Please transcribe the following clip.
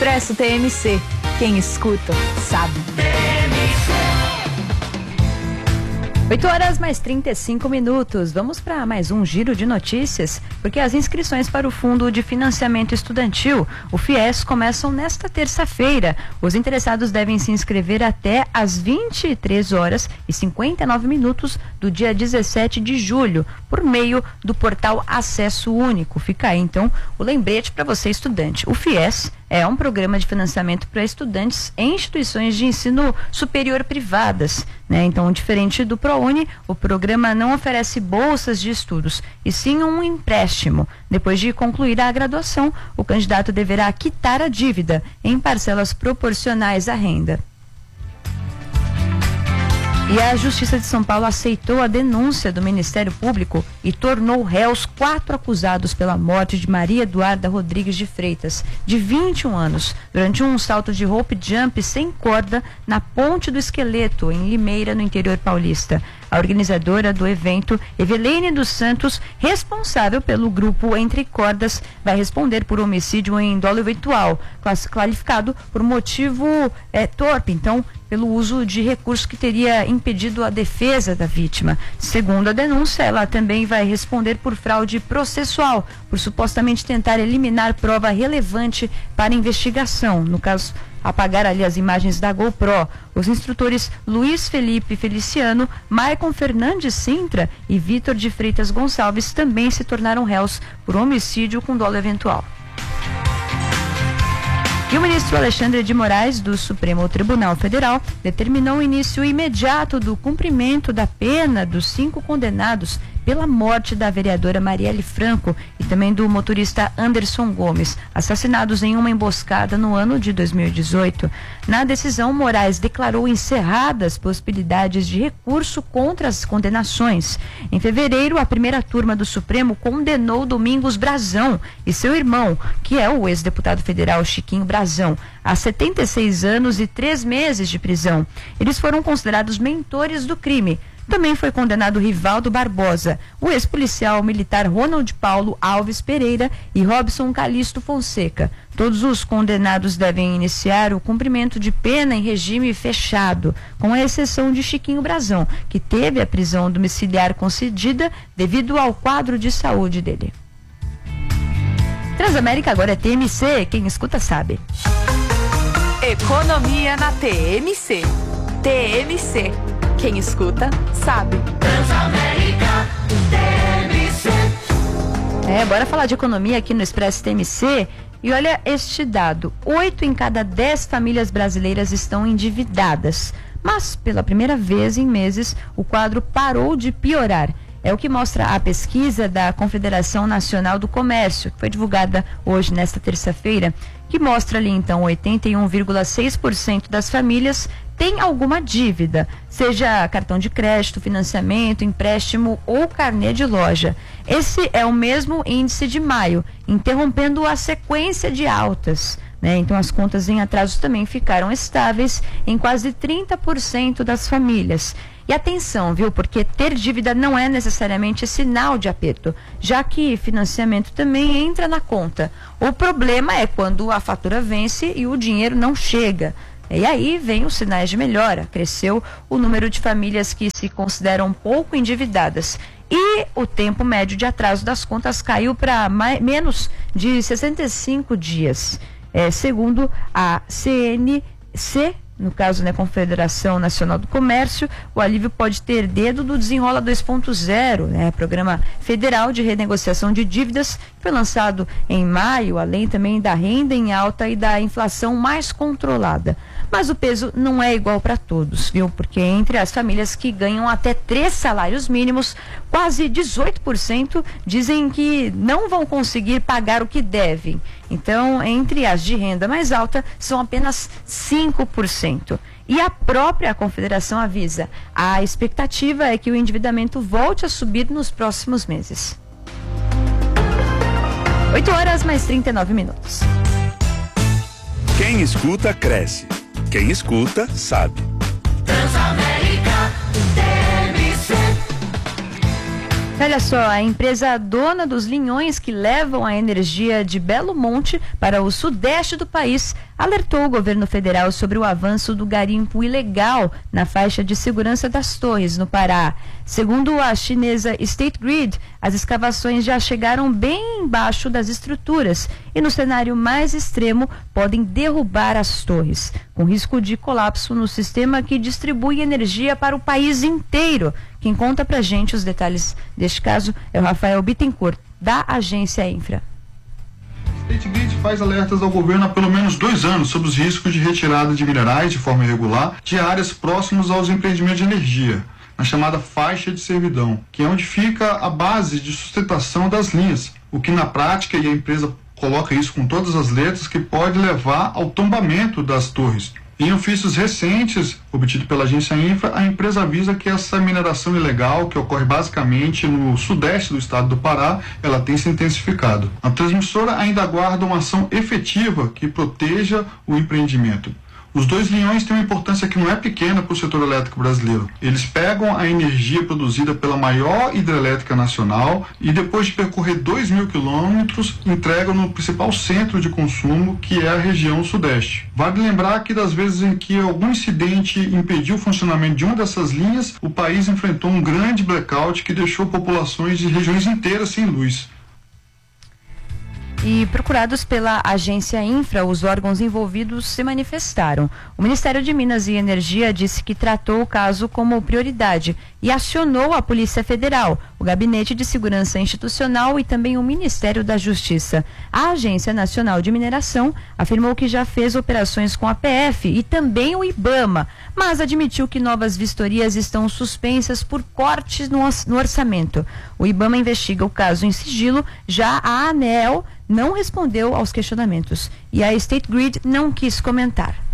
Expresso TMC. Quem escuta, sabe. 8h mais 35. Vamos para mais um giro de notícias, porque as inscrições para o Fundo de Financiamento Estudantil, o FIES, começam nesta terça-feira. Os interessados devem se inscrever até às 23h59 do dia 17 de julho, por meio do portal Acesso Único. Fica aí, então, o lembrete para você, estudante. O FIES é um programa de financiamento para estudantes em instituições de ensino superior privadas, né? Então, diferente do ProUni, o programa não oferece bolsas de estudos, e sim um empréstimo. Depois de concluir a graduação, o candidato deverá quitar a dívida em parcelas proporcionais à renda. E a Justiça de São Paulo aceitou a denúncia do Ministério Público e tornou réus 4 acusados pela morte de Maria Eduarda Rodrigues de Freitas, de 21 anos, durante um salto de rope jump sem corda na Ponte do Esqueleto, em Limeira, no interior paulista. A organizadora do evento, Evelene dos Santos, responsável pelo grupo Entre Cordas, vai responder por homicídio em dolo eventual, qualificado por motivo torpe, então, pelo uso de recurso que teria impedido a defesa da vítima. Segundo a denúncia, ela também vai responder por fraude processual, por supostamente tentar eliminar prova relevante para a investigação. No caso, apagar ali as imagens da GoPro. Os instrutores Luiz Felipe Feliciano, Maicon Fernandes Sintra e Vitor de Freitas Gonçalves também se tornaram réus por homicídio com dolo eventual. E o ministro Alexandre de Moraes, do Supremo Tribunal Federal, determinou o início imediato do cumprimento da pena dos 5 condenados pela morte da vereadora Marielle Franco e também do motorista Anderson Gomes, assassinados em uma emboscada no ano de 2018. Na decisão, Moraes declarou encerradas possibilidades de recurso contra as condenações. Em fevereiro, a primeira turma do Supremo condenou Domingos Brazão e seu irmão, que é o ex-deputado federal Chiquinho Brazão, a 76 anos e 3 meses de prisão. Eles foram considerados mentores do crime. Também foi condenado Rivaldo Barbosa, o ex-policial militar Ronald Paulo Alves Pereira e Robson Calixto Fonseca. Todos os condenados devem iniciar o cumprimento de pena em regime fechado, com a exceção de Chiquinho Brazão, que teve a prisão domiciliar concedida devido ao quadro de saúde dele. Transamérica agora é TMC, quem escuta sabe. Economia na TMC. TMC. Quem escuta, sabe. Transamérica TMC. Bora falar de economia aqui no Expresso TMC. E olha este dado: 8 em cada 10 famílias brasileiras estão endividadas. Mas, pela primeira vez em meses, o quadro parou de piorar. É o que mostra a pesquisa da Confederação Nacional do Comércio, que foi divulgada hoje, nesta terça-feira, que mostra ali, então, 81,6% das famílias tem alguma dívida, seja cartão de crédito, financiamento, empréstimo ou carnê de loja. Esse é o mesmo índice de maio, interrompendo a sequência de altas, né? Então, as contas em atraso também ficaram estáveis em quase 30% das famílias. E atenção, viu? Porque ter dívida não é necessariamente sinal de aperto, já que financiamento também entra na conta. O problema é quando a fatura vence e o dinheiro não chega. E aí vem os sinais de melhora. Cresceu o número de famílias que se consideram pouco endividadas. E o tempo médio de atraso das contas caiu para menos de 65 dias. Segundo a CNC, no caso, né, Confederação Nacional do Comércio, o alívio pode ter dedo do Desenrola 2.0, né, Programa Federal de Renegociação de Dívidas, que foi lançado em maio, além também da renda em alta e da inflação mais controlada. Mas o peso não é igual para todos, viu? Porque entre as famílias que ganham até 3 salários mínimos, quase 18% dizem que não vão conseguir pagar o que devem. Então, entre as de renda mais alta, são apenas 5%. E a própria Confederação avisa, a expectativa é que o endividamento volte a subir nos próximos meses. 8h mais 39. Quem escuta, cresce. Quem escuta, sabe. Transamérica TMC. Olha só, a empresa dona dos linhões que levam a energia de Belo Monte para o sudeste do país alertou o governo federal sobre o avanço do garimpo ilegal na faixa de segurança das Torres, no Pará. Segundo a chinesa State Grid, as escavações já chegaram bem embaixo das estruturas e, no cenário mais extremo, podem derrubar as torres, com risco de colapso no sistema que distribui energia para o país inteiro. Quem conta pra gente os detalhes deste caso é o Rafael Bittencourt, da Agência Infra. State Grid faz alertas ao governo há pelo menos 2 anos sobre os riscos de retirada de minerais de forma irregular de áreas próximas aos empreendimentos de energia, na chamada faixa de servidão, que é onde fica a base de sustentação das linhas, o que na prática, e a empresa coloca isso com todas as letras, que pode levar ao tombamento das torres. Em ofícios recentes, obtido pela agência Infra, a empresa avisa que essa mineração ilegal, que ocorre basicamente no sudeste do estado do Pará, ela tem se intensificado. A transmissora ainda aguarda uma ação efetiva que proteja o empreendimento. Os 2 linhões têm uma importância que não é pequena para o setor elétrico brasileiro. Eles pegam a energia produzida pela maior hidrelétrica nacional e, depois de percorrer 2.000 quilômetros, entregam no principal centro de consumo, que é a região sudeste. Vale lembrar que, das vezes em que algum incidente impediu o funcionamento de uma dessas linhas, o país enfrentou um grande blackout que deixou populações de regiões inteiras sem luz. E procurados pela agência Infra, os órgãos envolvidos se manifestaram. O Ministério de Minas e Energia disse que tratou o caso como prioridade e acionou a Polícia Federal, o Gabinete de Segurança Institucional e também o Ministério da Justiça. A Agência Nacional de Mineração afirmou que já fez operações com a PF e também o IBAMA, mas admitiu que novas vistorias estão suspensas por cortes no orçamento. O IBAMA investiga o caso em sigilo, já a ANEEL não respondeu aos questionamentos e a State Grid não quis comentar.